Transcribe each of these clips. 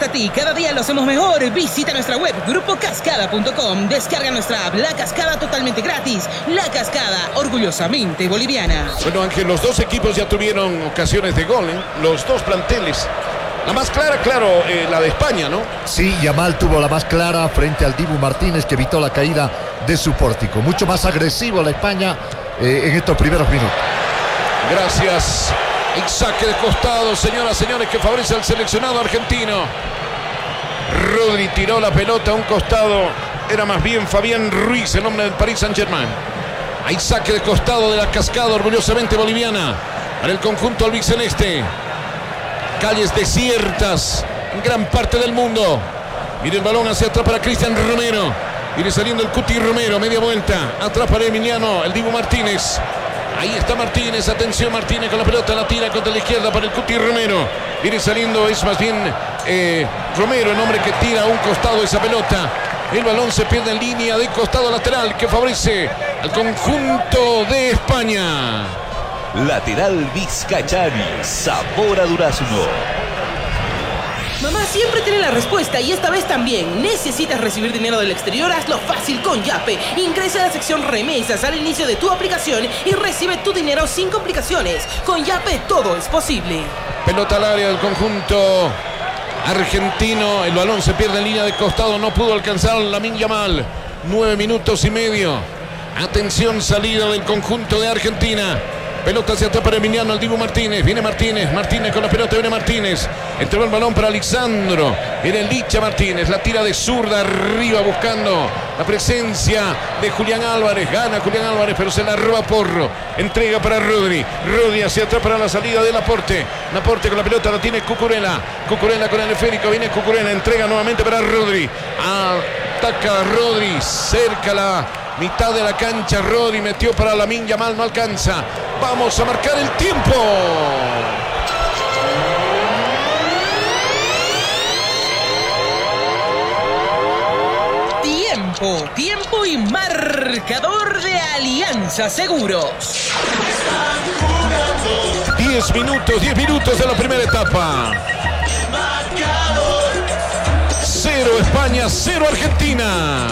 hasta ti. Cada día lo hacemos mejor. Visita nuestra web grupocascada.com. Descarga nuestra app La Cascada totalmente gratis. La Cascada, orgullosamente boliviana. Bueno, Ángel, los dos equipos ya tuvieron ocasiones de gol, ¿eh? Los dos planteles. La más clara, claro, la de España, ¿no? Sí, Yamal tuvo la más clara frente al Dibu Martínez, que evitó la caída de su pórtico. Mucho más agresivo la España en estos primeros minutos. Gracias. El saque de costado, señoras, señores, que favorece al seleccionado argentino. Rodri tiró la pelota a un costado. Era más bien Fabián Ruiz, el hombre del Paris Saint-Germain. Hay saque de costado de la Cascada, orgullosamente boliviana, para el conjunto albiceleste. Calles desiertas en gran parte del mundo. Mire el balón hacia atrás para Cristian Romero. Viene saliendo el Cuti Romero, media vuelta. Atrás para Emiliano, el Dibu Martínez. Ahí está Martínez, atención Martínez con la pelota, la tira contra la izquierda para el Cuti Romero. Viene saliendo, es más bien Romero, el hombre que tira a un costado esa pelota. El balón se pierde en línea de costado lateral que favorece al conjunto de España. Lateral Vizcachani, sabor a durazno. Mamá siempre tiene la respuesta y esta vez también. ¿Necesitas recibir dinero del exterior? Hazlo fácil con Yape. Ingresa a la sección remesas al inicio de tu aplicación y recibe tu dinero sin complicaciones. Con Yape todo es posible. Pelota al área del conjunto argentino. El balón se pierde en línea de costado. No pudo alcanzar Lamine Yamal. 9 minutos y medio. Atención, salida del conjunto de Argentina. Pelota hacia atrás para Emiliano, el Dibu Martínez. Viene Martínez, Martínez con la pelota, viene Martínez. Entregó el balón para Alexandro. Viene Licha Martínez, la tira de zurda arriba buscando la presencia de Julián Álvarez. Gana Julián Álvarez, pero se la roba Porro. Entrega para Rodri. Rodri hacia atrás para la salida de Laporte. Laporte con la pelota la tiene Cucurella. Cucurella con el esférico, viene Cucurella. Entrega nuevamente para Rodri. Ataca Rodri, cerca la mitad de la cancha. Rodri metió para Lamine Yamal, no alcanza. Vamos a marcar el tiempo. Tiempo y marcador de Alianza Seguros. 10 minutos de la primera etapa. 0 España, 0 Argentina.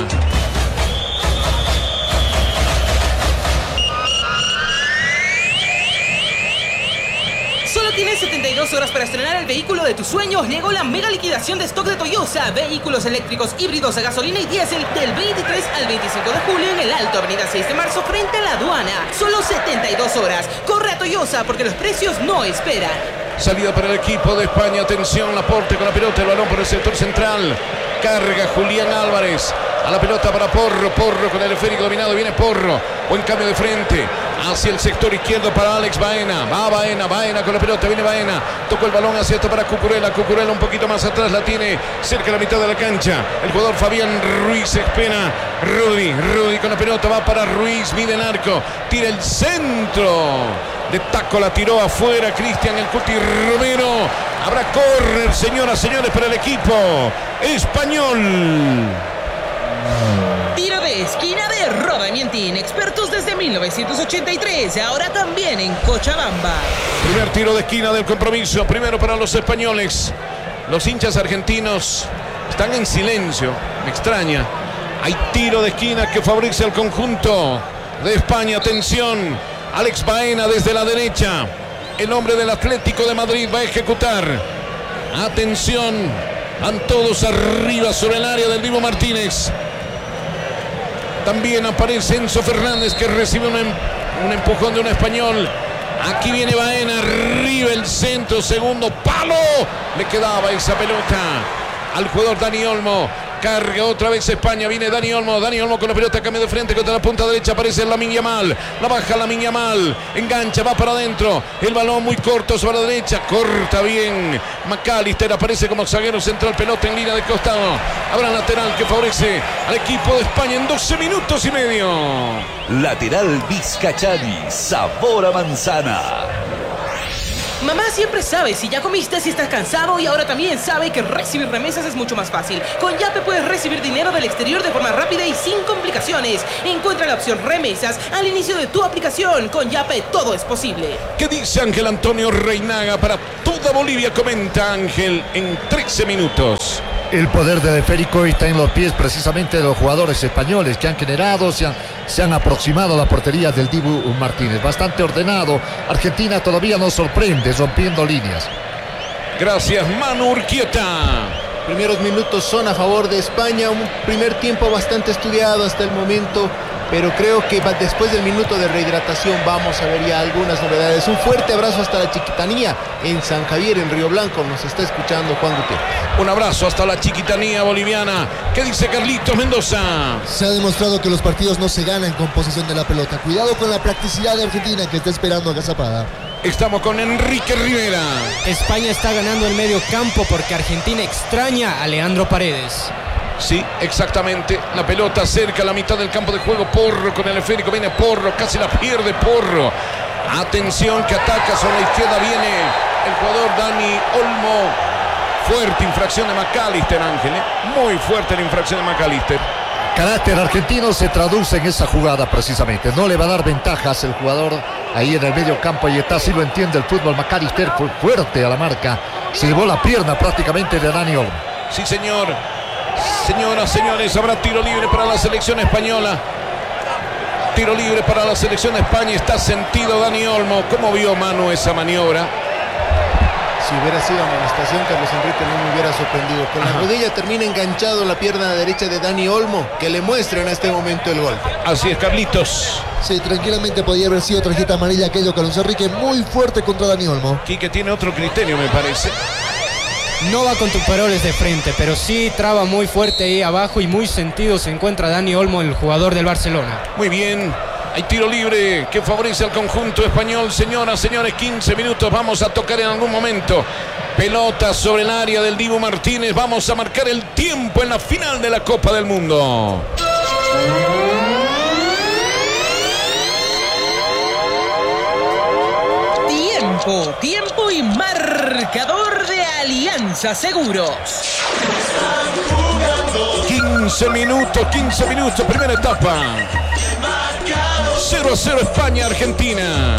Solo tienes 72 horas para estrenar el vehículo de tus sueños. Llegó la mega liquidación de stock de Toyosa. Vehículos eléctricos, híbridos a gasolina y diésel del 23 al 25 de julio en el Alto, avenida 6 de marzo, frente a la aduana. Solo 72 horas. Corre a Toyosa porque los precios no esperan. Salida para el equipo de España. Atención, Laporte con la pelota, el balón por el sector central. Carga Julián Álvarez. A la pelota para Porro. Porro con el esférico dominado. Viene Porro. Buen cambio de frente. Hacia el sector izquierdo para Alex Baena. Va Baena. Baena con la pelota. Viene Baena. Tocó el balón hacia esto para Cucurella. Cucurella un poquito más atrás. La tiene cerca de la mitad de la cancha. El jugador Fabián Ruiz espera. Rodri. Rodri con la pelota. Va para Ruiz. Mide el arco. Tira el centro. De taco la tiró afuera Cristian el Cuti Romero. Habrá córner, señoras, señores, para el equipo español. Tiro de esquina de Roda Mientín. Expertos desde 1983. Ahora también en Cochabamba. Primer tiro de esquina del compromiso. Primero para los españoles. Los hinchas argentinos están en silencio. Me extraña. Hay tiro de esquina que favorece al conjunto de España. Atención. Alex Baena desde la derecha. El hombre del Atlético de Madrid va a ejecutar. Atención. Van todos arriba sobre el área del Dibu Martínez. También aparece Enzo Fernández que recibe un empujón de un español. Aquí viene Baena. Arriba el centro. Segundo palo. Le quedaba esa pelota al jugador Dani Olmo. Carga otra vez España, viene Dani Olmo. Dani Olmo con la pelota, cambio de frente contra la punta derecha. Aparece Lamine Yamal, la baja Lamine Yamal. Engancha, va para adentro. El balón muy corto sobre la derecha. Corta bien McAllister, aparece como zaguero central. Pelota en línea de costado. Habrá lateral que favorece al equipo de España en 12 minutos y medio. Lateral Vizcachani, sabor a manzana. Mamá siempre sabe si ya comiste, si estás cansado, y ahora también sabe que recibir remesas es mucho más fácil. Con Yape puedes recibir dinero del exterior de forma rápida y sin complicaciones. Encuentra la opción remesas al inicio de tu aplicación. Con Yape todo es posible. ¿Qué dice Ángel Antonio Reinaga para todo Toda Bolivia, comenta Ángel, en 13 minutos. El poder del esférico está en los pies precisamente de los jugadores españoles que han generado, se han aproximado a la portería del Dibu Martínez. Bastante ordenado. Argentina todavía nos sorprende rompiendo líneas. Gracias, Manu Urquieta. Primeros minutos son a favor de España, un primer tiempo bastante estudiado hasta el momento, pero creo que después del minuto de rehidratación vamos a ver ya algunas novedades. Un fuerte abrazo hasta la Chiquitanía en San Javier, en Río Blanco. Nos está escuchando Juan Gutiérrez. Un abrazo hasta la Chiquitanía boliviana. ¿Qué dice Carlitos Mendoza? Se ha demostrado que los partidos no se ganan con posesión de la pelota. Cuidado con la practicidad de Argentina, que está esperando agazapada. Estamos con Enrique Rivera. España está ganando el medio campo porque Argentina extraña a Leandro Paredes. Sí, exactamente. La pelota cerca a la mitad del campo de juego. Porro con el esférico. Viene Porro. Casi la pierde Porro. Atención que ataca sobre la izquierda. Viene el jugador Dani Olmo. Fuerte infracción de McAllister, Ángel. Muy fuerte la infracción de McAllister. Carácter argentino se traduce en esa jugada precisamente. No le va a dar ventajas el jugador ahí en el medio campo. Y está, si lo entiende el fútbol. McAllister fue fuerte a la marca. Se llevó la pierna prácticamente de Dani Olmo. Sí, señor. Señoras, señores, habrá tiro libre para la selección española. Tiro libre para la selección de España. Está sentido Dani Olmo. ¿Cómo vio Manu esa maniobra? Si hubiera sido amonestación, Carlos Enrique no me hubiera sorprendido. Con la rodilla termina enganchado en la pierna derecha de Dani Olmo, que le muestra en este momento el golpe. Así es, Carlitos. Sí, tranquilamente podía haber sido tarjeta amarilla aquello. Carlos Enrique muy fuerte contra Dani Olmo. Quique tiene otro criterio, me parece. No va con Tuperoles de frente, pero sí traba muy fuerte ahí abajo y muy sentido se encuentra Dani Olmo, el jugador del Barcelona. Muy bien. Hay tiro libre que favorece al conjunto español. Señoras, señores, 15 minutos. Vamos a tocar en algún momento. Pelota sobre el área del Dibu Martínez. Vamos a marcar el tiempo en la final de la Copa del Mundo. Tiempo y marcador de Alianza Seguros. 15 minutos, primera etapa. 0-0 España, Argentina.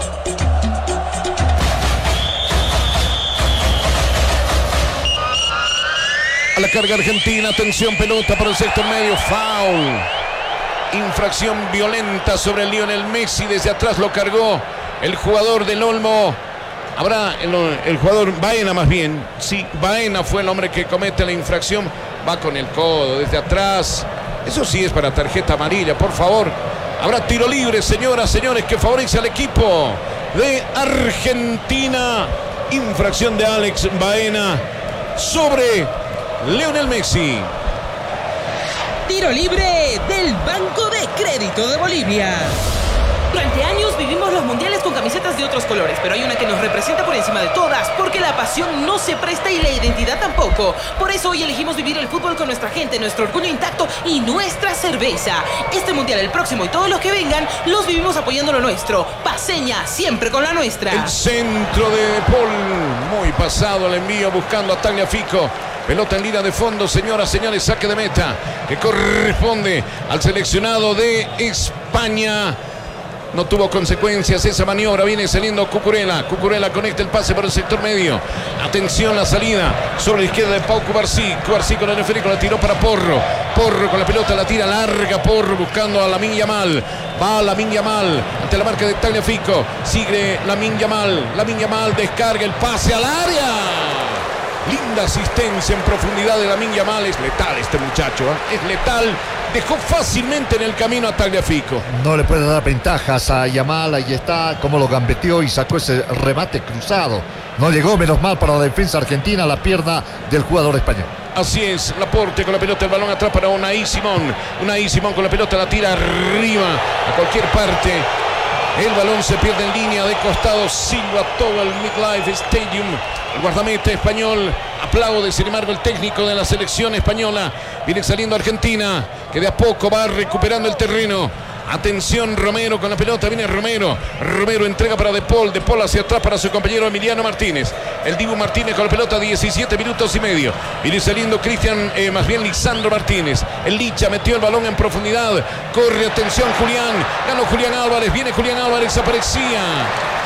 A la carga Argentina, atención, pelota para el sector medio, foul. Infracción violenta sobre el Lionel Messi, desde atrás lo cargó el jugador del Olmo. Habrá el jugador Baena más bien. Sí, Baena fue el hombre que comete la infracción. Va con el codo desde atrás. Eso sí es para tarjeta amarilla, por favor. Habrá tiro libre, señoras, señores, que favorece al equipo de Argentina. Infracción de Alex Baena sobre Lionel Messi. Tiro libre del Banco de Crédito de Bolivia. Durante años vivimos los mundiales con camisetas de otros colores, pero hay una que nos representa por encima de todas, porque la pasión no se presta y la identidad tampoco. Por eso hoy elegimos vivir el fútbol con nuestra gente, nuestro orgullo intacto y nuestra cerveza. Este mundial, el próximo y todos los que vengan, los vivimos apoyando lo nuestro. Paseña, siempre con la nuestra. El centro de Paul, muy pasado el envío buscando a Tagliafico. Pelota en línea de fondo, señoras, señores, saque de meta que corresponde al seleccionado de España. No tuvo consecuencias esa maniobra. Viene saliendo Cucurella. Cucurella conecta el pase por el sector medio. Atención la salida sobre la izquierda de Pau Cubarsí. Cubarsí con el esférico la tiró para Porro. Porro con la pelota la tira larga. Porro buscando a Lamine Yamal. Va Lamine Yamal ante la marca de Tagliafico. Sigue Lamine Yamal. Lamine Yamal descarga el pase al área. Linda asistencia en profundidad de Lamine Yamal. Es letal este muchacho, ¿eh? Es letal. Dejó fácilmente en el camino a Tagliafico. No le puede dar ventajas a Yamal. Ahí está, como lo gambeteó y sacó ese remate cruzado. No llegó, menos mal para la defensa argentina, la pierna del jugador español. Así es, Laporte con la pelota, el balón atrás para Unai Simón. Unai Simón con la pelota la tira arriba a cualquier parte. El balón se pierde en línea de costado. Silva todo el MetLife Stadium. El guardameta español aplaude, sin embargo, el técnico de la selección española. Viene saliendo Argentina, que de a poco va recuperando el terreno. Atención, Romero con la pelota, viene Romero. Romero entrega para De Paul hacia atrás para su compañero Emiliano Martínez. El Dibu Martínez con la pelota, 17 minutos y medio. Viene saliendo Lisandro Martínez. El Licha metió el balón en profundidad. Corre, atención, Julián. Ganó Julián Álvarez, viene Julián Álvarez, aparecía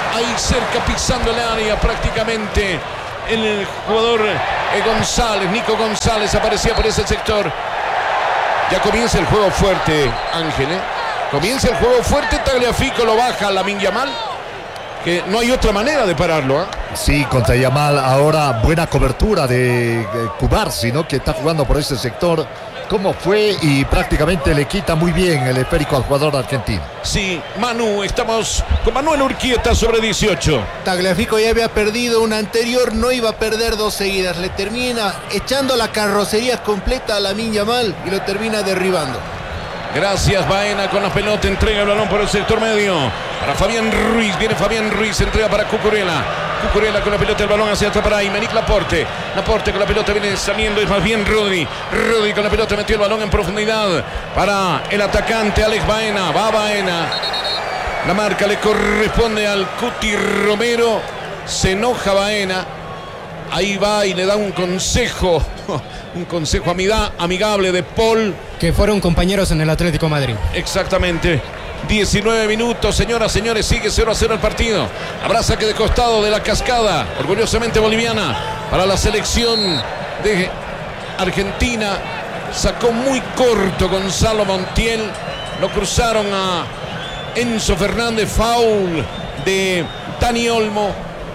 ahí cerca, pisando el área prácticamente. El jugador González, Nico González, aparecía por ese sector. Ya comienza el juego fuerte, Ángel, Comienza el juego fuerte. Tagliafico lo baja a Lamine Yamal, que no hay otra manera de pararlo. Sí, contra Yamal. Ahora buena cobertura de Cubarsi, ¿no? Que está jugando por ese sector. ¿Cómo fue? Y prácticamente le quita muy bien el esférico al jugador argentino. Sí, Manu, estamos con Manuel Urquieta sobre 18. Tagliafico ya había perdido una anterior, no iba a perder 2 seguidas. Le termina echando la carrocería completa a Lamine Yamal y lo termina derribando. Gracias, Baena con la pelota, entrega el balón por el sector medio para Fabián Ruiz. Viene Fabián Ruiz, entrega para Cucurella. Cucurella con la pelota, el balón hacia atrás para Aymeric Laporte. Laporte con la pelota viene saliendo, es más bien Rodri. Rodri con la pelota metió el balón en profundidad para el atacante Alex Baena. Va Baena. La marca le corresponde al Cuti Romero. Se enoja Baena. Ahí va y le da un consejo amigable de Paul. Que fueron compañeros en el Atlético de Madrid. Exactamente. 19 minutos, señoras, señores, sigue 0-0 el partido. Habrá saque de costado de la Cascada, orgullosamente boliviana, para la selección de Argentina. Sacó muy corto Gonzalo Montiel. Lo cruzaron a Enzo Fernández, foul de Dani Olmo.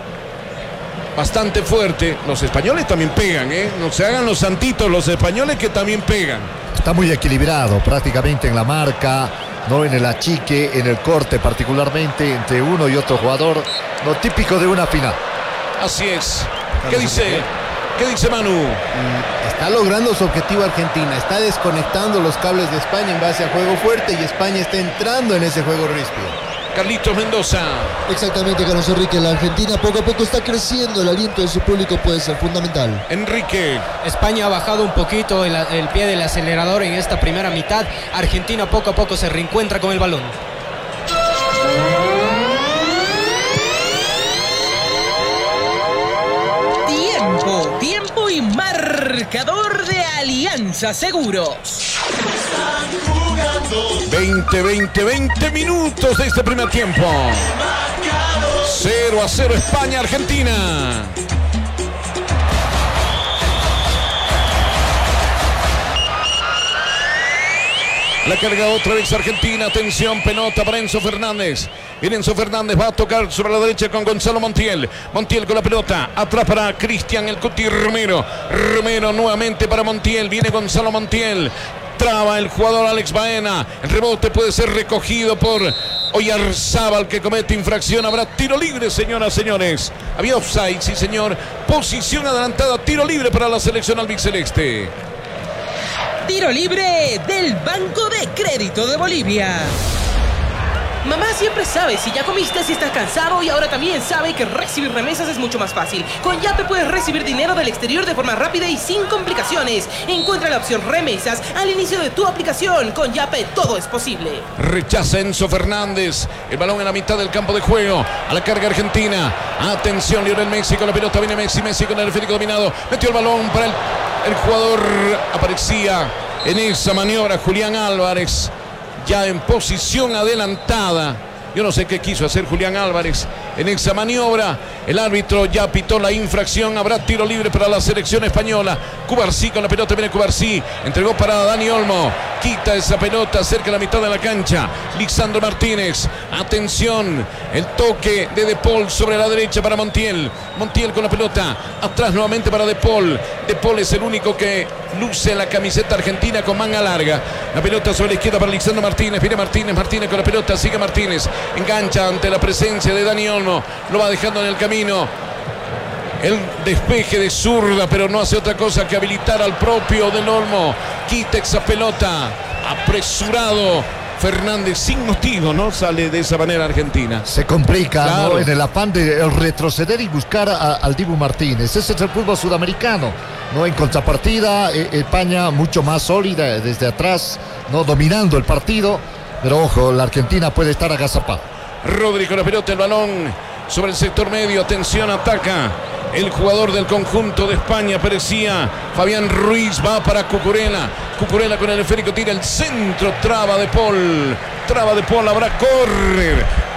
Bastante fuerte. Los españoles también pegan, No se hagan los santitos los españoles, que también pegan. Está muy equilibrado prácticamente en la marca, no en el achique, en el corte particularmente entre uno y otro jugador, lo típico de una final. Así es. ¿Qué dice Manu? Está logrando su objetivo Argentina, está desconectando los cables de España en base a juego fuerte y España está entrando en ese juego ríspido. Carlitos Mendoza. Exactamente, Carlos Enrique. La Argentina poco a poco está creciendo. El aliento de su público puede ser fundamental. Enrique. España ha bajado un poquito el pie del acelerador en esta primera mitad. Argentina poco a poco se reencuentra con el balón. Tiempo y marcador de Alianza Seguros. 20 minutos de este primer tiempo. 0-0 España-Argentina. La carga otra vez Argentina. Atención, pelota para Enzo Fernández. Viene Enzo Fernández, va a tocar sobre la derecha con Gonzalo Montiel. Montiel con la pelota, atrás para Cristian el Cuti Romero. Romero nuevamente para Montiel. Viene Gonzalo Montiel. Traba el jugador Alex Baena. El rebote puede ser recogido por Oyarzábal, que comete infracción. Habrá tiro libre, señoras, señores. Había offside, sí señor. Posición adelantada, tiro libre para la selección albiceleste. Tiro libre del Banco de Crédito de Bolivia. Mamá siempre sabe si ya comiste, si estás cansado, y ahora también sabe que recibir remesas es mucho más fácil. Con Yape puedes recibir dinero del exterior de forma rápida y sin complicaciones. Encuentra la opción remesas al inicio de tu aplicación. Con Yape todo es posible. Rechaza Enzo Fernández. El balón en la mitad del campo de juego. A la carga argentina. Atención, Lionel Messi con la pelota. Viene Messi con el esférico dominado. Metió el balón para el jugador. Aparecía en esa maniobra Julián Álvarez. Ya en posición adelantada. Yo no sé qué quiso hacer Julián Álvarez en esa maniobra. El árbitro ya pitó la infracción. Habrá tiro libre para la selección española. Cubarsí con la pelota, viene Cubarsí. Entregó para Dani Olmo. Quita esa pelota cerca de la mitad de la cancha. Lisandro Martínez. Atención. El toque de Paul sobre la derecha para Montiel. Montiel con la pelota. Atrás nuevamente para De Paul. De Paul es el único que luce la camiseta argentina con manga larga. La pelota sobre la izquierda para Lisandro Martínez. Viene Martínez con la pelota. Sigue Martínez. Engancha ante la presencia de Dani Olmo. Lo va dejando en el camino. El despeje de zurda, pero no hace otra cosa que habilitar al propio Del Olmo. Quita esa pelota. Apresurado Fernández, sin motivo, ¿no? Sale de esa manera Argentina. Se complica, claro, ¿no? En el afán de retroceder y buscar al Dibu Martínez. Ese es el fútbol sudamericano, ¿no? En contrapartida, España mucho más sólida desde atrás, ¿no? Dominando el partido. Pero ojo, la Argentina puede estar agazapada. Rodri con la pelota, el balón sobre el sector medio. Atención, ataca el jugador del conjunto de España. Parecía Fabián Ruiz, va para Cucurella. Cucurella con el esférico, tira el centro, traba De Paul. Habrá córner.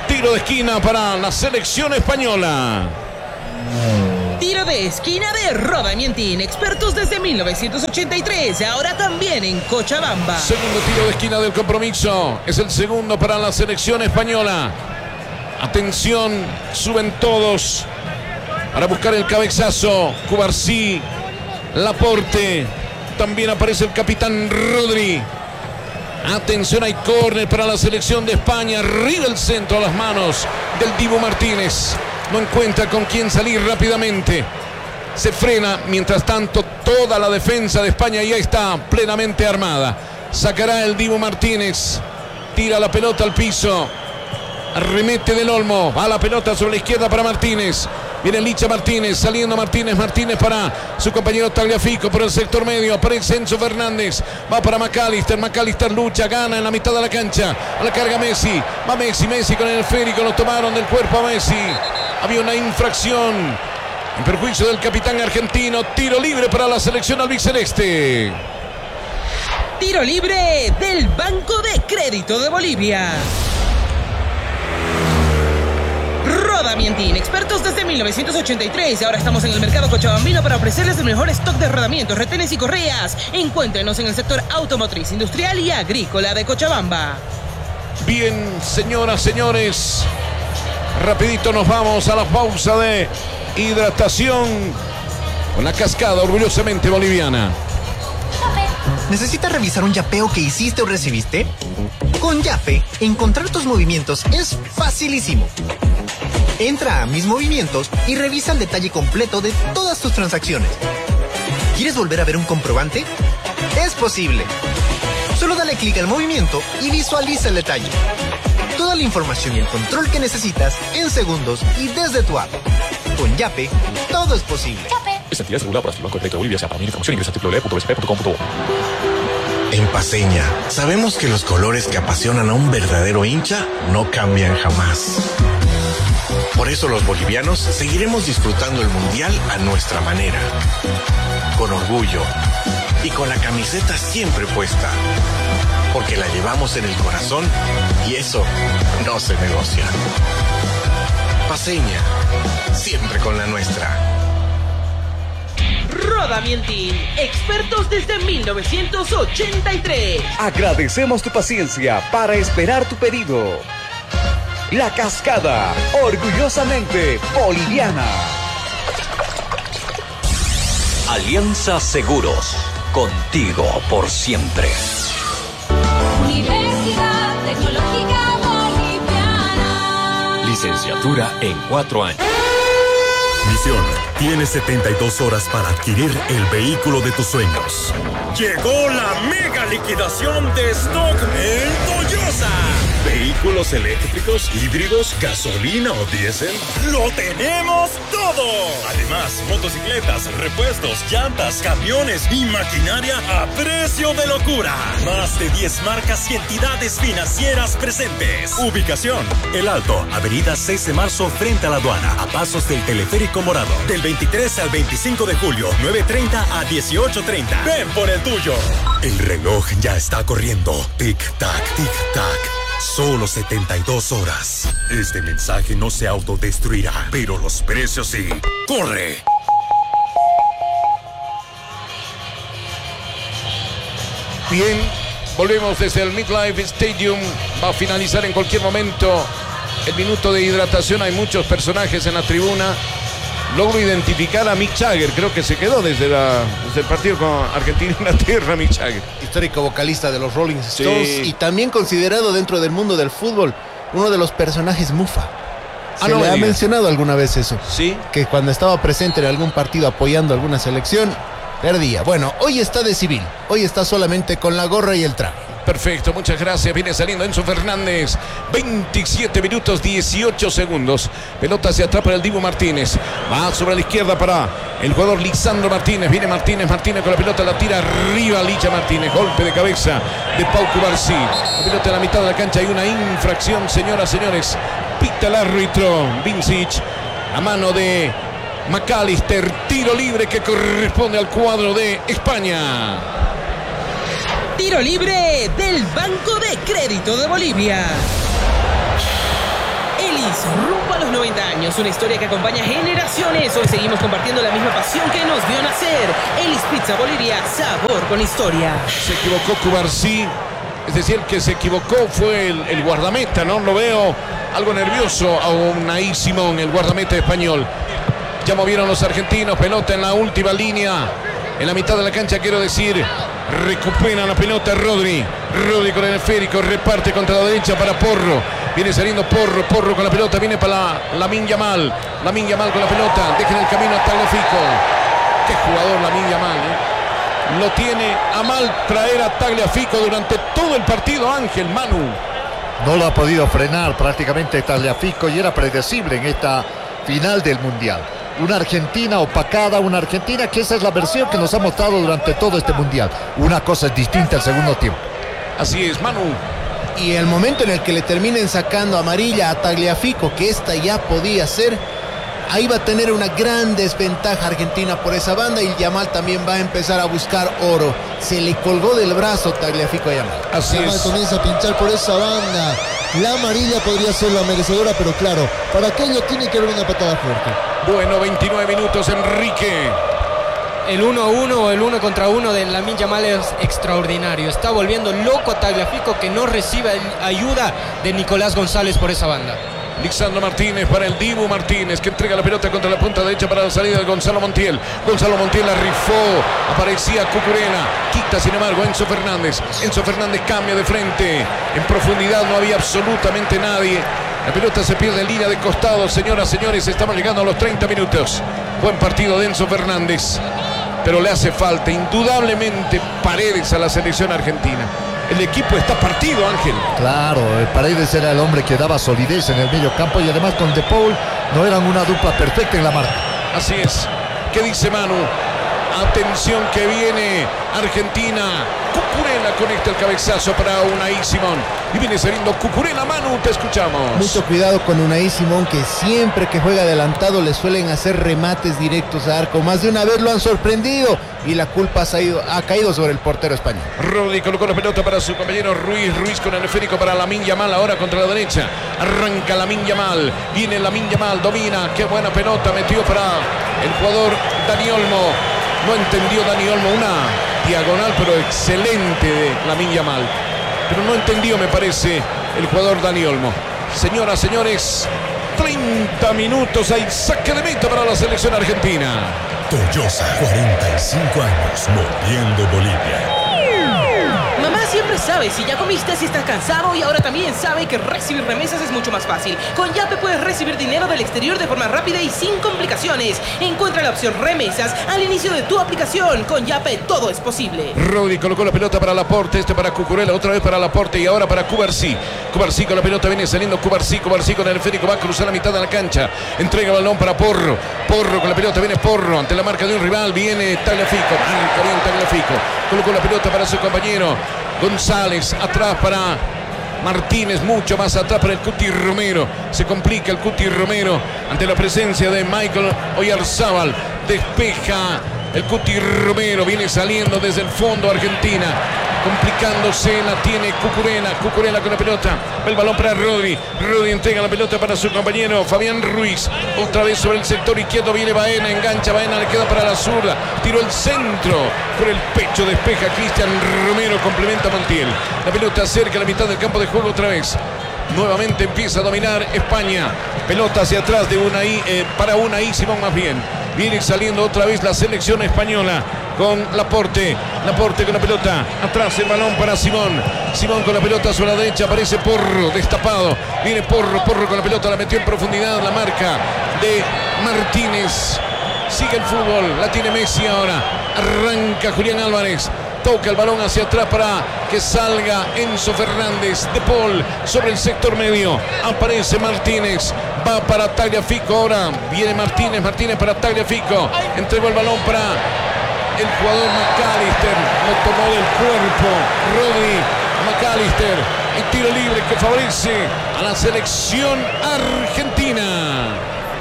Tiro de esquina para la selección española. Tiro de esquina de Rodamientín, expertos desde 1983, ahora también en Cochabamba. Segundo tiro de esquina del compromiso. Es el segundo para la selección española. Atención, suben todos para buscar el cabezazo. Cubarsí, Laporte. También aparece el capitán Rodri. Atención, hay córner para la selección de España. Arriba el centro a las manos del Dibu Martínez. No encuentra con quién salir rápidamente. Se frena. Mientras tanto, toda la defensa de España ya está plenamente armada. Sacará el Dibu Martínez. Tira la pelota al piso. Remete del Olmo. Va la pelota sobre la izquierda para Martínez. Viene Licha Martínez, saliendo Martínez para su compañero Tagliafico por el sector medio. Aparece Enzo Fernández, va para McAllister. McAllister lucha, gana en la mitad de la cancha. A la carga Messi, va Messi con el esférico. Lo tomaron del cuerpo a Messi. Había una infracción en perjuicio del capitán argentino. Tiro libre para la selección albiceleste. Tiro libre del Banco de Crédito de Bolivia. Rodamientín, expertos desde 1983. Ahora estamos en el mercado cochabambino para ofrecerles el mejor stock de rodamientos, retenes y correas. Encuéntrenos en el sector automotriz, industrial y agrícola de Cochabamba. Bien, señoras, señores, rapidito nos vamos a la pausa de hidratación con la cascada orgullosamente boliviana. ¿Necesitas revisar un yapeo que hiciste o recibiste? Con Yape, encontrar tus movimientos es facilísimo. Entra a Mis Movimientos y revisa el detalle completo de todas tus transacciones. ¿Quieres volver a ver un comprobante? Es posible. Solo dale clic al movimiento y visualiza el detalle. Toda la información y el control que necesitas en segundos y desde tu app. Con Yape, todo es posible. Esta entidad es regulada por el Banco de Crédito de Bolivia. Para mayor información ingresa a www.bsp.com.bo. En Paceña, sabemos que los colores que apasionan a un verdadero hincha no cambian jamás. Por eso los bolivianos seguiremos disfrutando el Mundial a nuestra manera. Con orgullo y con la camiseta siempre puesta. Porque la llevamos en el corazón y eso no se negocia. Paceña, siempre con la nuestra. Rodamientín, expertos desde 1983. Agradecemos tu paciencia para esperar tu pedido. La Cascada, orgullosamente boliviana. Alianza Seguros, contigo por siempre. Universidad Tecnológica Boliviana. Licenciatura en 4 años. Misión: tienes 72 horas para adquirir el vehículo de tus sueños. Llegó la mega liquidación de stock en Toyosa. Vehículos eléctricos, híbridos, gasolina o diésel. ¡Lo tenemos todo! Además, motocicletas, repuestos, llantas, camiones y maquinaria a precio de locura. Más de 10 marcas y entidades financieras presentes. Ubicación: El Alto, avenida 6 de marzo frente a la aduana, a pasos del teleférico morado. Del 23 al 25 de julio, 9:30 a 18:30. Ven por el tuyo. El reloj ya está corriendo. Tic-tac, tic-tac. Solo 72 horas. Este mensaje no se autodestruirá, pero los precios sí. ¡Corre! Bien, volvemos desde el MetLife Stadium. Va a finalizar en cualquier momento el minuto de hidratación. Hay muchos personajes en la tribuna. Logro identificar a Mick Jagger. Creo que se quedó desde el partido con Argentina-Inglaterra, Mick Jagger. Histórico vocalista de los Rolling Stones, sí. Y también considerado dentro del mundo del fútbol uno de los personajes mufa. Se le ha mencionado alguna vez eso. Sí. Que cuando estaba presente en algún partido apoyando alguna selección, perdía. Bueno, hoy está de civil. Hoy está solamente con la gorra y el traje. Perfecto, muchas gracias. Viene saliendo Enzo Fernández. 27 minutos 18 segundos. Pelota hacia atrás para el Dibu Martínez. Va sobre la izquierda para el jugador Lisandro Martínez. Viene Martínez con la pelota, la tira arriba Licha Martínez. Golpe de cabeza de Pau Cubarsí. La pelota en la mitad de la cancha. Hay una infracción, señoras, señores. Pita el árbitro Vincic. A mano de McAllister. Tiro libre que corresponde al cuadro de España. Tiro libre del Banco de Crédito de Bolivia. rumbo a los 90 años, una historia que acompaña generaciones. Hoy seguimos compartiendo la misma pasión que nos vio nacer. Elis Pizza Bolivia, sabor con historia. Se equivocó Cubarsí, es decir, el que se equivocó fue el guardameta, ¿no? Lo veo algo nervioso a Unai Simón, el guardameta español. Ya movieron los argentinos, pelota en la última línea, en la mitad de la cancha, quiero decir. Recupera la pelota Rodri con el esférico, reparte contra la derecha para Porro. Viene saliendo Porro con la pelota, viene para Lamine Yamal con la pelota, deja en el camino a Tagliafico. Qué jugador Lamine Yamal, ¿eh? Lo tiene a mal traer a Tagliafico durante todo el partido, Ángel Manu. No lo ha podido frenar prácticamente Tagliafico y era predecible en esta final del Mundial. Una Argentina opacada, una Argentina que esa es la versión que nos ha mostrado durante todo este Mundial. Una cosa es distinta al segundo tiempo. Así es, Manu. Y el momento en el que le terminen sacando amarilla a Tagliafico, que esta ya podía ser, ahí va a tener una gran desventaja Argentina por esa banda y Yamal también va a empezar a buscar oro. Se le colgó del brazo Tagliafico a Yamal. Así Yamal es. Comienza a pinchar por esa banda. La amarilla podría ser la merecedora, pero claro, para aquello tiene que haber una patada fuerte. Bueno, 29 minutos, Enrique. El 1-1 o el 1 contra 1 de Lamine Yamal es extraordinario. Está volviendo loco a Tagliafico, que no recibe ayuda de Nicolás González por esa banda. Lisandro Martínez para el Dibu Martínez, que entrega la pelota contra la punta derecha para la salida de Gonzalo Montiel. Gonzalo Montiel la rifó, aparecía Cucurella, quita sin embargo Enzo Fernández. Enzo Fernández cambia de frente, en profundidad no había absolutamente nadie. La pelota se pierde en línea de costado, señoras, señores, estamos llegando a los 30 minutos. Buen partido de Enzo Fernández, pero le hace falta indudablemente Paredes a la selección argentina. El equipo está partido, Ángel. Claro, Paredes era el hombre que daba solidez en el medio campo y además con De Paul no eran una dupla perfecta en la marca. Así es. ¿Qué dice Manu? Atención que viene Argentina. Cucurella conecta el cabezazo para Unai Simón. Y viene saliendo Cucurella. Manu, te escuchamos. Mucho cuidado con Unai Simón, que siempre que juega adelantado le suelen hacer remates directos a arco. Más de una vez lo han sorprendido y la culpa ha caído sobre el portero español. Rodri colocó la pelota para su compañero Ruiz con el esférico para Lamine Yamal, ahora contra la derecha. Arranca Lamine Yamal. Viene Lamine Yamal, domina. Qué buena pelota metió para el jugador Dani Olmo. No entendió Dani Olmo, una diagonal pero excelente de Lamine Yamal. Pero no entendió, me parece, el jugador Dani Olmo. Señoras, señores, 30 minutos, hay saque de meta para la selección argentina. Toyosa, 45 años, moviendo Bolivia. Mamá siempre sabe si ya comiste, si estás cansado, y ahora también sabe que recibir remesas es mucho más fácil. Con Yape puedes recibir dinero del exterior de forma rápida y sin complicaciones. Encuentra la opción remesas al inicio de tu aplicación. Con Yape todo es posible. Rodri colocó la pelota para Laporte, para Cucurella, otra vez para Laporte y ahora para Cubarsí. Cubarsí con la pelota, viene saliendo Cubarsí con el esférico, va a cruzar la mitad de la cancha. Entrega el balón para Porro. Porro con la pelota, viene Porro ante la marca de un rival, viene Tagliafico. Arranca bien Tagliafico. Colocó la pelota para su compañero González, atrás para Martínez, mucho más atrás para el Cuti Romero. Se complica el Cuti Romero ante la presencia de Michael Oyarzábal. Despeja el Cuti Romero, viene saliendo desde el fondo Argentina. Complicándose, la tiene Cucurella con la pelota, el balón para Rodri entrega la pelota para su compañero Fabián Ruiz, otra vez sobre el sector izquierdo viene Baena, engancha Baena, le queda para la zurda, tiró el centro, por el pecho despeja Cristian Romero, complementa Montiel, la pelota cerca a la mitad del campo de juego otra vez. Nuevamente empieza a dominar España, pelota hacia atrás de para Unai Simón más bien. Viene saliendo otra vez la selección española con Laporte con la pelota, atrás el balón para Simón con la pelota sobre la derecha, aparece Porro, destapado, viene Porro con la pelota, la metió en profundidad, la marca de Martínez, sigue el fútbol, la tiene Messi ahora, arranca Julián Álvarez, toca el balón hacia atrás para que salga Enzo Fernández. De Paul sobre el sector medio, aparece Martínez, va para Tagliafico, ahora viene Martínez para Tagliafico, entregó el balón para el jugador McAllister, lo tomó del cuerpo Rodri, McAllister, el tiro libre que favorece a la selección argentina.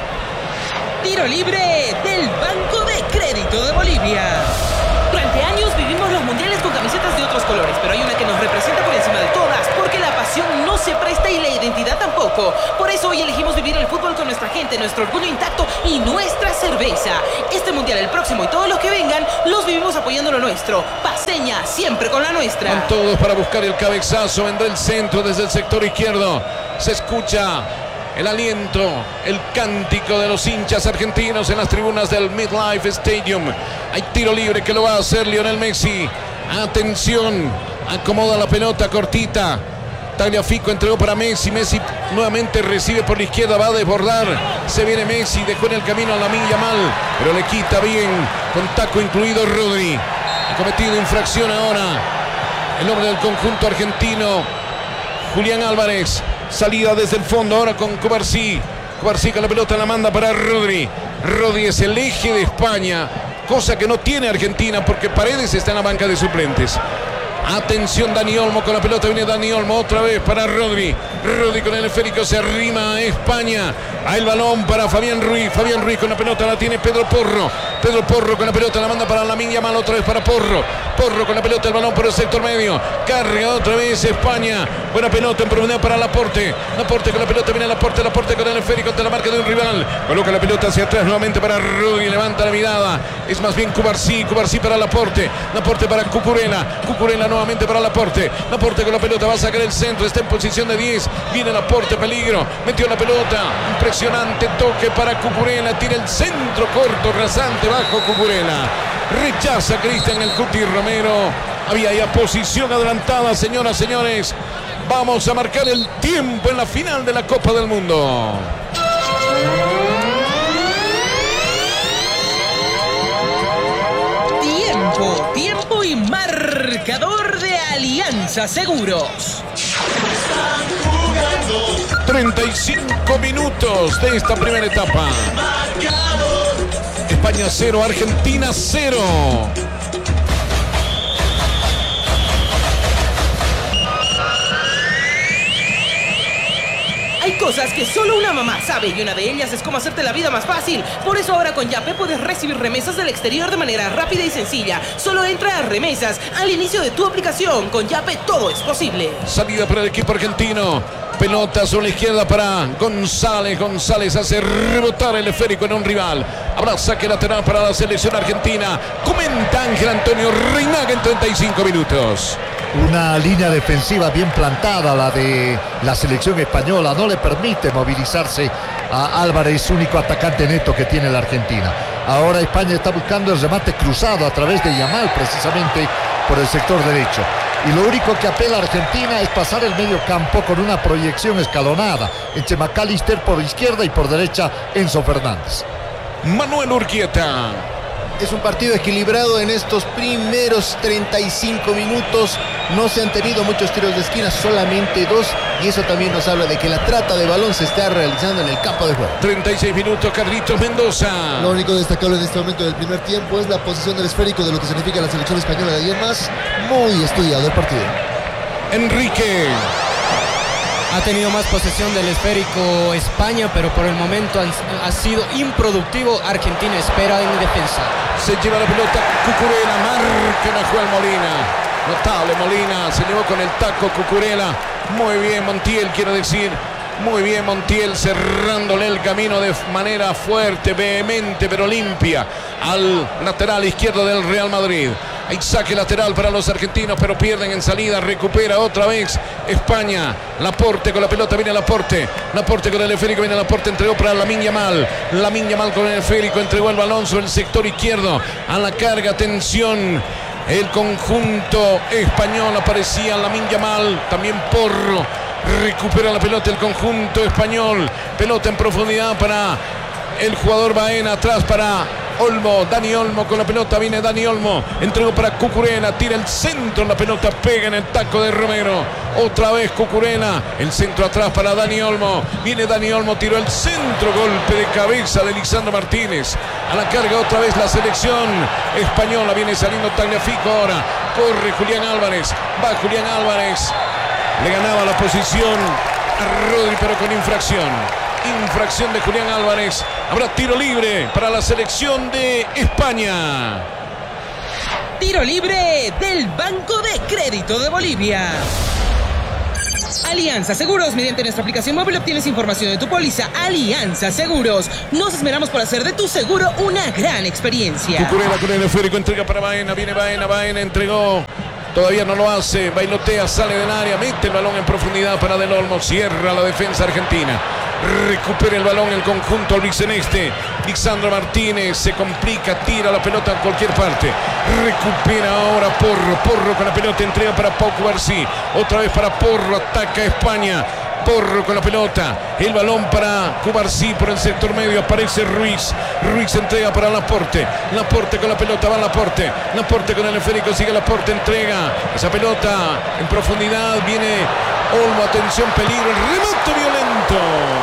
Tiro libre del Banco de Crédito de Bolivia. Durante años vivimos los mundiales con camisetas de otros colores, pero hay una que nos representa por encima de todas, porque la pasión no se presta y la identidad tampoco. Por eso hoy elegimos vivir obviamente nuestro orgullo intacto y nuestra cerveza. Este mundial, el próximo y todos los que vengan, los vivimos apoyando lo nuestro. Paceña, siempre con la nuestra. Van todos para buscar el cabezazo. Vendrá el centro desde el sector izquierdo. Se escucha el aliento, el cántico de los hinchas argentinos en las tribunas del MetLife Stadium. Hay tiro libre que lo va a hacer Lionel Messi. Atención, acomoda la pelota cortita. Tagliafico entregó para Messi. Messi nuevamente recibe por la izquierda, va a desbordar. Se viene Messi, dejó en el camino a Lamine Yamal, pero le quita bien, con taco incluido Rodri. Ha cometido infracción ahora el hombre del conjunto argentino, Julián Álvarez. Salida desde el fondo ahora con Cubarsí. Cubarsí con la pelota la manda para Rodri. Rodri es el eje de España, cosa que no tiene Argentina porque Paredes está en la banca de suplentes. Atención, Dani Olmo con la pelota, viene Dani Olmo otra vez para Rodri. Rodri con el esférico se arrima a España. A el balón para Fabián Ruiz. Fabián Ruiz con la pelota la tiene Pedro Porro. Pedro Porro con la pelota la manda para Lamine Yamal, otra vez para Porro. Porro con la pelota, el balón por el sector medio. Carga otra vez España. Buena pelota en profundidad para Laporte. Laporte con la pelota, viene Laporte. Laporte con el esférico ante la marca de un rival. Coloca la pelota hacia atrás nuevamente para Rodri. Levanta la mirada. Es más bien Cubarsí. Cubarsí para Laporte. Laporte para Cucurella. Cucurella nuevamente para Laporte. Laporte con la pelota va a sacar el centro. Está en posición de 10. Viene Laporte, peligro. Metió la pelota. Impresionante toque para Cucurella. Tira el centro corto, rasante bajo Cucurella. Rechaza Cristian el Cuti Romero. Había ya posición adelantada, señoras, señores. Vamos a marcar el tiempo en la final de la Copa del Mundo. Tiempo y marcador de Alianza Seguros. 35 minutos de esta primera etapa. España 0, Argentina 0. Hay cosas que solo una mamá sabe y una de ellas es cómo hacerte la vida más fácil. Por eso ahora con Yape puedes recibir remesas del exterior de manera rápida y sencilla. Solo entra a remesas al inicio de tu aplicación. Con Yape todo es posible. Salida para el equipo argentino. Pelota sobre la izquierda para González. González hace rebotar el esférico en un rival. Habrá saque lateral para la selección argentina. Comenta Ángel Antonio Reinaga en 35 minutos. Una línea defensiva bien plantada, la de la selección española. No le permite movilizarse a Álvarez, único atacante neto que tiene la Argentina. Ahora España está buscando el remate cruzado a través de Yamal, precisamente por el sector derecho. Y lo único que apela a Argentina es pasar el medio campo con una proyección escalonada entre McAllister por izquierda y por derecha Enzo Fernández. Manuel Urquieta. Es un partido equilibrado en estos primeros 35 minutos. No se han tenido muchos tiros de esquina, solamente 2. Y eso también nos habla de que la trata de balón se está realizando en el campo de juego. 36 minutos, Carlitos Mendoza. Lo único destacable en este momento del primer tiempo es la posición del esférico de lo que significa la selección española. De ahí en más, muy estudiado el partido. Enrique. Ha tenido más posesión del esférico España, pero por el momento ha sido improductivo. Argentina espera en defensa. Se lleva la pelota Cucurella, marca a Juan Molina. Notable Molina, se llevó con el taco Cucurella. Muy bien Montiel, quiero decir. Muy bien Montiel, cerrándole el camino de manera fuerte, vehemente, pero limpia al lateral izquierdo del Real Madrid. Hay saque lateral para los argentinos, pero pierden en salida. Recupera otra vez España. Laporte con la pelota, viene Laporte. Laporte con el esférico, viene Laporte, entregó para Lamine Yamal. Lamine Yamal con el esférico, entregó el balón sobre el sector izquierdo. A la carga, atención. El conjunto español, aparecía Lamine Yamal, también Porro. Recupera la pelota el conjunto español. Pelota en profundidad para el jugador Baena, atrás para Olmo, Dani Olmo con la pelota, viene Dani Olmo, entregó para Cucurella, tira el centro, la pelota pega en el taco de Romero, otra vez Cucurella, el centro atrás para Dani Olmo, viene Dani Olmo, tiró el centro, golpe de cabeza de Lisandro Martínez, a la carga otra vez la selección española, viene saliendo Tagliafico ahora, corre Julián Álvarez, va Julián Álvarez, le ganaba la posición a Rodri pero con infracción. Infracción de Julián Álvarez. Habrá tiro libre para la selección de España. Tiro libre del Banco de Crédito de Bolivia. Alianza Seguros. Mediante nuestra aplicación móvil obtienes información de tu póliza. Alianza Seguros. Nos esmeramos por hacer de tu seguro una gran experiencia. Cucurella con el esférico, entrega para Baena. Viene Baena entregó. Todavía no lo hace, bailotea, sale del área, mete el balón en profundidad para Del Olmo, cierra la defensa argentina. Recupera el balón el conjunto albiceleste. Lisandro Martínez se complica, tira la pelota en cualquier parte. Recupera ahora Porro con la pelota, entrega para Pau Cubarsí. Otra vez para Porro, ataca España. Porro con la pelota, el balón para Cubarsí por el sector medio, aparece Ruiz entrega para Laporte con la pelota, va Laporte con el esférico, sigue Laporte, entrega esa pelota en profundidad, viene Olmo, atención, peligro, el remate violento.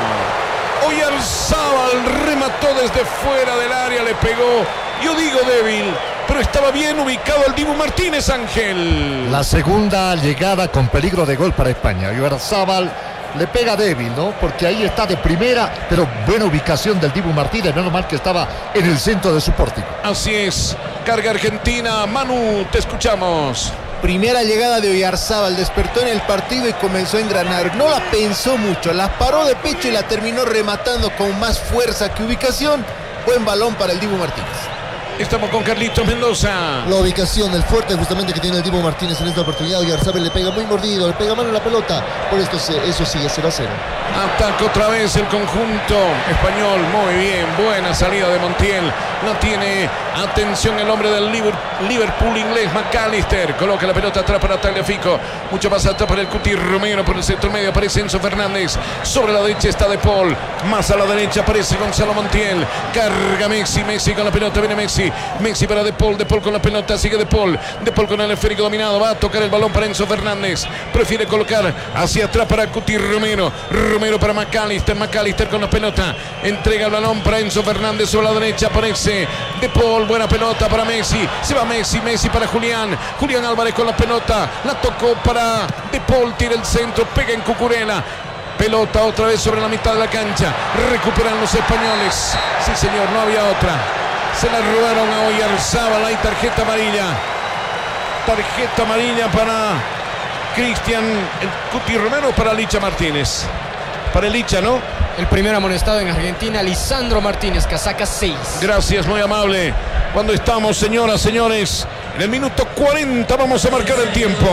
Oyarzábal remató desde fuera del área, le pegó, yo digo débil, pero estaba bien ubicado el Dibu Martínez, Ángel. La segunda llegada con peligro de gol para España. Oyarzábal le pega débil, ¿no? Porque ahí está de primera, pero buena ubicación del Dibu Martínez, menos mal que estaba en el centro de su pórtico. Así es, carga Argentina. Manu, te escuchamos. Primera llegada de Oyarzábal, despertó en el partido y comenzó a engranar. No la pensó mucho, la paró de pecho y la terminó rematando con más fuerza que ubicación. Buen balón para el Dibu Martínez. Estamos con Carlitos Mendoza. La ubicación, el fuerte justamente que tiene el Dibu Martínez en esta oportunidad. Oyarzábal le pega muy mordido, le pega mal en la pelota. Por esto eso sigue 0-0. Ataca otra vez el conjunto español. Muy bien, buena salida de Montiel. No tiene atención el hombre del Liverpool inglés, McAllister. Coloca la pelota atrás para Tagliafico. Mucho más atrás para el Cuti Romero. Por el sector medio aparece Enzo Fernández. Sobre la derecha está De Paul. Más a la derecha aparece Gonzalo Montiel. Carga Messi con la pelota. Viene Messi para De Paul con la pelota, sigue De Paul con el esférico dominado, va a tocar el balón para Enzo Fernández, prefiere colocar hacia atrás para Cuti Romero para McAllister con la pelota, entrega el balón para Enzo Fernández, sobre la derecha aparece De Paul, buena pelota para Messi, se va Messi para Julián Álvarez con la pelota, la tocó para De Paul, tira el centro, pega en Cucurella. Pelota otra vez sobre la mitad de la cancha, recuperan los españoles, sí señor, no había otra. Se la robaron a Oyarzábal, hay tarjeta amarilla. Tarjeta amarilla para Cristian el Cuti Romero, para Licha Martínez. Para el Licha, ¿no? El primer amonestado en Argentina, Lisandro Martínez, casaca 6. Gracias, muy amable. Cuando estamos, señoras, señores, en el minuto 40 vamos a marcar el tiempo.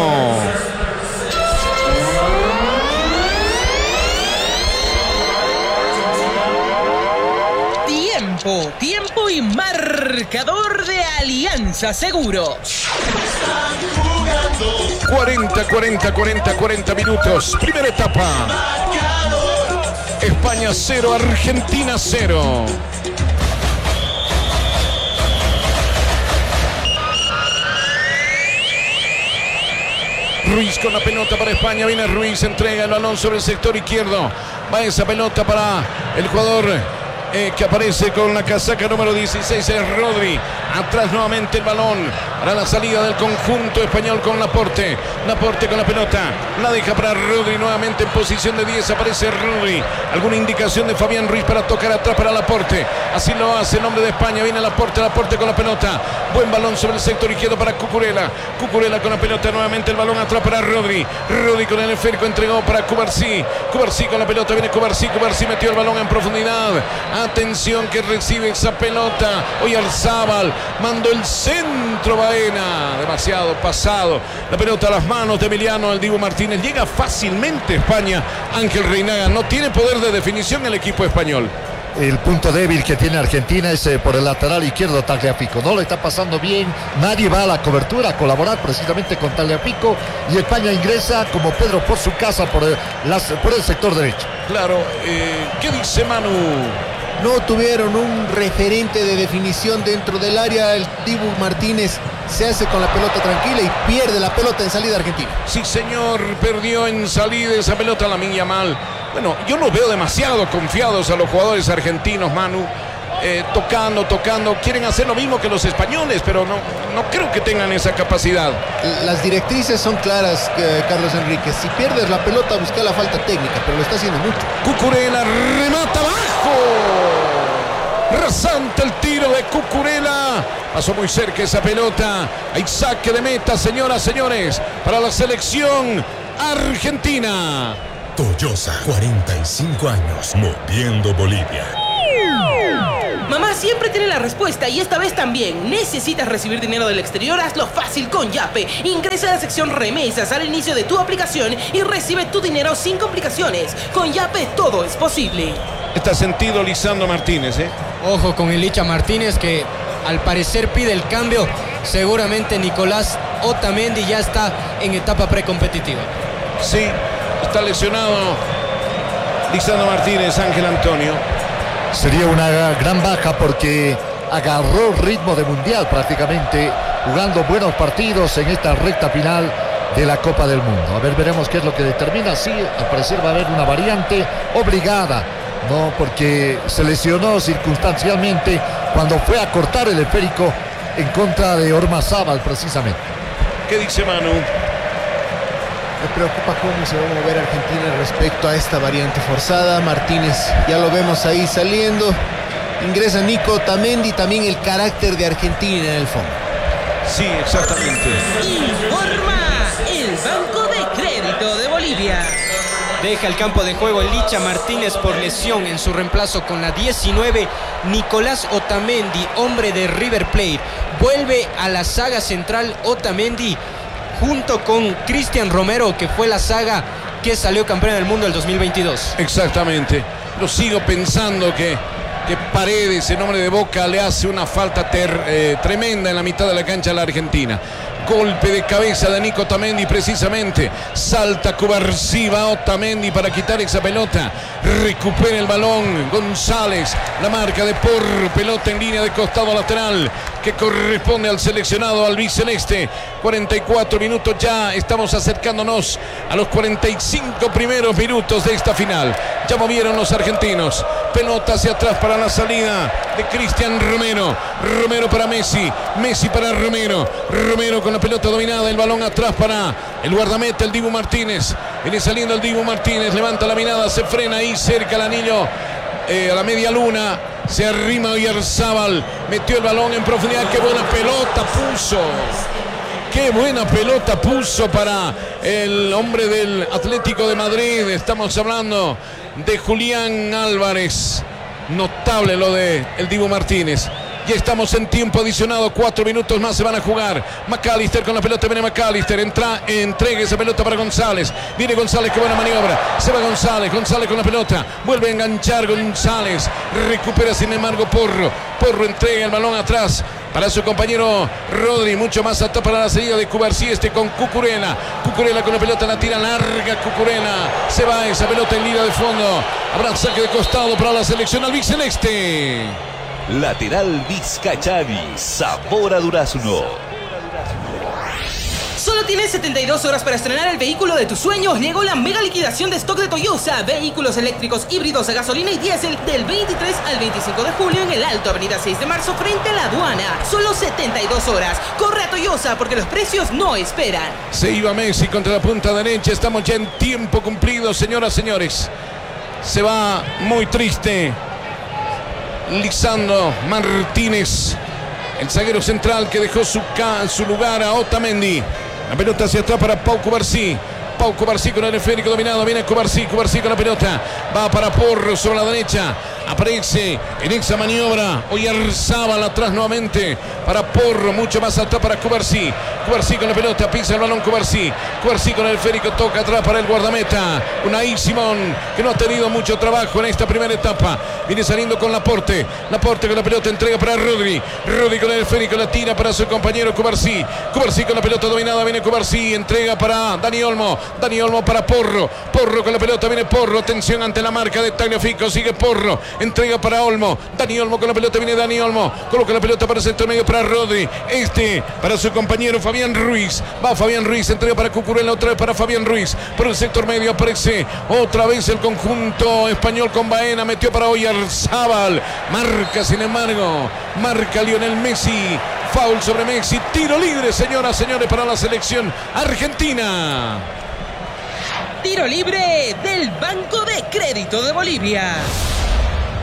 Tiempo y marcador de Alianza Seguros. 40 minutos. Primera etapa. España 0, Argentina 0. Ruiz con la pelota para España. Viene Ruiz, entrega el balón sobre el sector izquierdo. Va esa pelota para el jugador que aparece con la casaca número 16, es Rodri. Atrás nuevamente el balón para la salida del conjunto español con Laporte con la pelota, la deja para Rodri, nuevamente en posición de 10 aparece Rodri. Alguna indicación de Fabián Ruiz para tocar atrás para Laporte, así lo hace el hombre de España. Viene Laporte con la pelota, buen balón sobre el sector izquierdo para Cucurella con la pelota, nuevamente el balón atrás para Rodri con el esférico, entregó para Cubarsí con la pelota, viene Cubarsí metió el balón en profundidad. Atención que recibe esa pelota Oyarzábal, mandó el centro Baena, demasiado pasado, la pelota a las manos de Emiliano el Dibu Martínez. Llega fácilmente España. Ángel Reinaga, no tiene poder de definición el equipo español. El punto débil que tiene Argentina es por el lateral izquierdo, Tagliafico. No le está pasando bien, nadie va a la cobertura a colaborar precisamente con Tagliafico, y España ingresa como Pedro por su casa por el sector derecho. Claro, ¿qué dice Manu? No tuvieron un referente de definición dentro del área. El Dibu Martínez se hace con la pelota tranquila y pierde la pelota en salida argentina. Sí, señor, perdió en salida esa pelota Lamine Yamal. Bueno, yo los veo demasiado confiados a los jugadores argentinos, Manu. Tocando, quieren hacer lo mismo que los españoles, pero no creo que tengan esa capacidad. Las directrices son claras, Carlos Enrique. Si pierdes la pelota, busca la falta técnica, pero lo está haciendo mucho. Cucurella remata abajo. Rasante el tiro de Cucurella. Pasó muy cerca esa pelota. Hay saque de meta, señoras, señores, para la selección Argentina. Toyosa, 45 años, moviendo Bolivia. Mamá siempre tiene la respuesta y esta vez también. ¿Necesitas recibir dinero del exterior? Hazlo fácil con Yape. Ingresa a la sección remesas al inicio de tu aplicación y recibe tu dinero sin complicaciones. Con Yape todo es posible. Está sentido Lisandro Martínez, ¿eh? Ojo con el Licha Martínez, que al parecer pide el cambio. Seguramente Nicolás Otamendi ya está en etapa precompetitiva. Sí, está lesionado Lisandro Martínez, Ángel Antonio. Sería una gran baja porque agarró ritmo de mundial prácticamente, jugando buenos partidos en esta recta final de la Copa del Mundo. A ver, veremos qué es lo que determina. Sí, al parecer va a haber una variante obligada, no, porque se lesionó circunstancialmente cuando fue a cortar el esférico en contra de Ormazábal precisamente. ¿Qué dice Manu? Me preocupa cómo se va a mover Argentina respecto a esta variante forzada. Martínez ya lo vemos ahí saliendo. Ingresa Nico Otamendi, también el carácter de Argentina en el fondo. Sí, exactamente. Informa el Banco de Crédito de Bolivia. Deja el campo de juego el Licha Martínez por lesión. En su reemplazo con la 19, Nicolás Otamendi, hombre de River Plate. Vuelve a la saga central Otamendi junto con Cristian Romero, que fue la saga que salió campeón del mundo el 2022. Exactamente. Lo sigo pensando que Paredes, en nombre de Boca, le hace una falta tremenda en la mitad de la cancha a la Argentina. Golpe de cabeza de Nico Otamendi precisamente. Salta Cubarsí, va Otamendi para quitar esa pelota. Recupera el balón González. La marca de Porro. Pelota en línea de costado lateral que corresponde al seleccionado albiceleste. 44 minutos ya. Estamos acercándonos a los 45 primeros minutos de esta final. Ya movieron los argentinos. Pelota hacia atrás para la salida de Cristian Romero. Romero para Messi. Messi para Romero. Romero con la pelota dominada. El balón atrás para el guardameta, el Dibu Martínez. Viene saliendo el Dibu Martínez. Levanta la mirada. Se frena ahí cerca el anillo. A la media luna. Se arrima Oyarzábal. Metió el balón en profundidad. ¡Qué buena pelota puso! ¡Qué buena pelota puso para el hombre del Atlético de Madrid! Estamos hablando de Julián Álvarez. Notable lo de el Dibu Martínez. Ya estamos en tiempo adicionado. 4 minutos más se van a jugar. McAllister con la pelota. Viene McAllister. Entrega esa pelota para González. Viene González. Qué buena maniobra. Se va González. González con la pelota. Vuelve a enganchar González. Recupera sin embargo Porro. Porro entrega el balón atrás para su compañero Rodri. Mucho más atrás para la salida de Cubarsí. Con Cucurella. Cucurella con la pelota. La tira larga. Cucurella. Se va esa pelota en línea de fondo. Habrá saque de costado para la selección albiceleste. Lateral Vizcachavi, sabor a durazno. Solo tienes 72 horas para estrenar el vehículo de tus sueños. Llegó la mega liquidación de stock de Toyosa. Vehículos eléctricos, híbridos a gasolina y diésel del 23 al 25 de julio en el Alto, avenida 6 de marzo frente a la aduana. Solo 72 horas. Corre a Toyosa porque los precios no esperan. Se iba Messi contra la punta derecha. Estamos ya en tiempo cumplido, señoras, señores. Se va muy triste Lisandro Martínez, el zaguero central que dejó su lugar a Otamendi. La pelota hacia atrás para Pau Cubarsí. Pau Cubarsí con el esférico dominado. Viene Cubarsí. Cubarsí con la pelota. Va para Porro sobre la derecha. Aparece en esa maniobra Oyarzábal atrás nuevamente para Porro. Mucho más atrás para Cubarsí. Cubarsí con la pelota. Pisa el balón Cubarsí. Cubarsí con el esférico. Toca atrás para el guardameta Unai Simón, que no ha tenido mucho trabajo en esta primera etapa. Viene saliendo con Laporte. Laporte con la pelota. Entrega para Rodri. Rodri con el esférico. La tira para su compañero Cubarsí. Cubarsí con la pelota dominada. Viene Cubarsí. Entrega para Dani Olmo. Dani Olmo para Porro. Porro con la pelota. Viene Porro. Atención ante la marca de Tagliafico. Sigue Porro. Entrega para Olmo. Dani Olmo con la pelota. Viene Dani Olmo. Coloca la pelota para el centro medio para Rodri. Para su compañero Fabián Ruiz. Va Fabián Ruiz. Entrega para Cucurella. Otra vez para Fabián Ruiz. Por el sector medio aparece otra vez el conjunto español con Baena. Metió para Oyarzábal. Marca sin embargo. Marca Lionel Messi. Foul sobre Messi. Tiro libre, señoras, señores, para la selección argentina. Tiro libre del Banco de Crédito de Bolivia.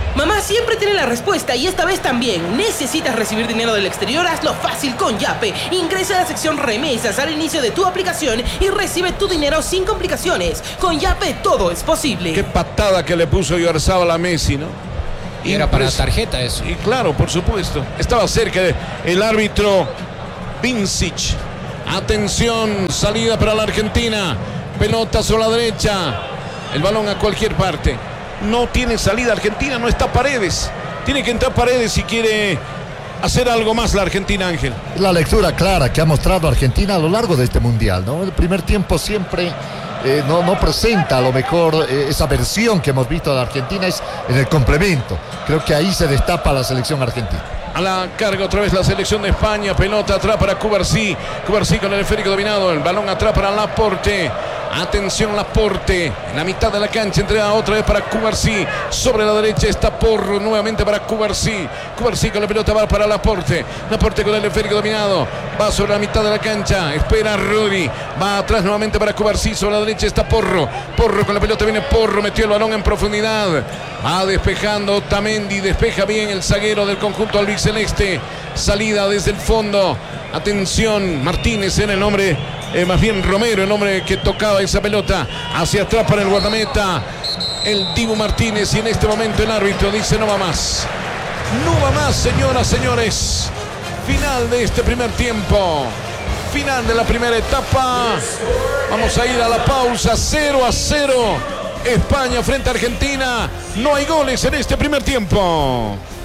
Mamá siempre tiene la respuesta y esta vez también. ¿Necesitas recibir dinero del exterior? Hazlo fácil con Yape. Ingresa a la sección remesas al inicio de tu aplicación y recibe tu dinero sin complicaciones. Con Yape todo es posible. Qué patada que le puso Oyarzabal a Messi, ¿no? Y era para tarjeta eso. Y claro, por supuesto. Estaba cerca el árbitro Vincic. Atención, salida para la Argentina. Pelota sobre la derecha. El balón a cualquier parte. No tiene salida Argentina, no está Paredes. Tiene que entrar Paredes si quiere hacer algo más la Argentina, Ángel. La lectura clara que ha mostrado Argentina a lo largo de este mundial, ¿no? El primer tiempo siempre no presenta a lo mejor esa versión que hemos visto de Argentina, es en el complemento. Creo que ahí se destapa la selección argentina. A la carga otra vez la selección de España. Pelota atrás para Cubarsí. Cubarsí con el esférico dominado. El balón atrás para Laporte. Atención Laporte. En la mitad de la cancha. Entrega otra vez para Cubarsí. Sobre la derecha está Porro. Nuevamente para Cubarsí. Cubarsí con la pelota va para Laporte. Laporte con el esférico dominado. Va sobre la mitad de la cancha. Espera Rudy. Va atrás nuevamente para Cubarsí. Sobre la derecha está Porro. Porro con la pelota viene Porro. Metió el balón en profundidad. Va despejando Otamendi. Despeja bien el zaguero del conjunto albiceleste. Salida desde el fondo. Atención, Martínez era el nombre, más bien Romero, el hombre que tocaba esa pelota. Hacia atrás para el guardameta, el Dibu Martínez. Y en este momento el árbitro dice no va más. No va más, señoras, señores. Final de este primer tiempo. Final de la primera etapa. Vamos a ir a la pausa. 0-0. España frente a Argentina. No hay goles en este primer tiempo.